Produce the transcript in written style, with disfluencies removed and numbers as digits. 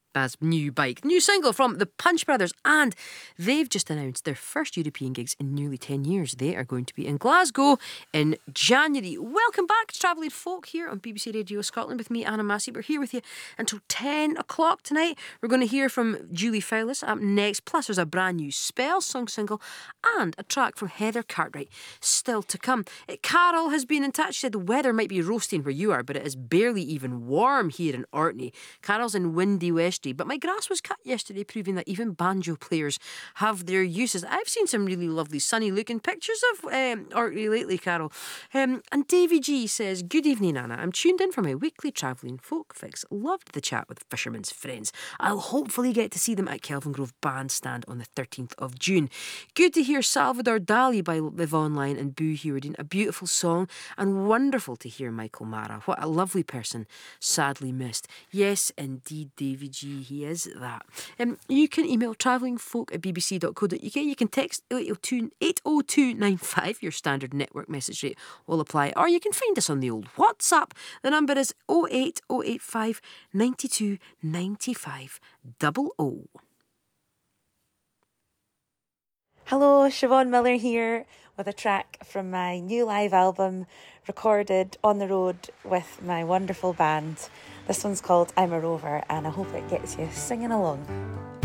as new bike. New single from the Punch Brothers, and they've just announced their first European gigs in nearly 10 years. They are going to be in Glasgow in January. Welcome back to Travelling Folk here on BBC Radio Scotland with me, Anna Massey. We're here with you until 10 o'clock tonight. We're going to hear from Julie Fowlis up next, plus there's a brand new Spell song single and a track from Heather Cartwright still to come. Carol has been in touch. She said the weather might be roasting where you are, but it is barely even warm here in Orkney. Carol's in windy Westry, but my grass was cut yesterday, proving that even banjo players have their uses. I've seen some really lovely sunny looking pictures of Orkney lately, Carol. And Davy G says, good evening, Anna. I'm tuned in for my weekly Travelling Folk fix. Loved the chat with Fisherman's Friends. I'll hopefully get to see them at Kelvingrove Bandstand on the 13th of June. Good to hear Salvador Dali by Live Online and Boo Hewardine. A beautiful song, and wonderful to hear Michael Mara. What a lovely person, sadly missed. Yes, indeed, Davy G, he is that. You can email travellingfolk@bbc.co.uk. You can text 80295, your standard network message rate will apply, or you can find us on the old WhatsApp. The number is 08085 92 95 00. Hello, Siobhan Miller here with a track from my new live album recorded on the road with my wonderful band. This one's called I'm a Rover, and I hope it gets you singing along.